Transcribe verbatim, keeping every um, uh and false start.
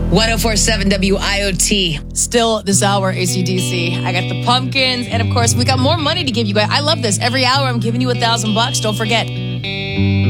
ten forty-seven W I O T. Still this hour, A C D C. I got the pumpkins. And of course, we got more money to give you guys. I love this. Every hour, I'm giving you a thousand bucks. Don't forget.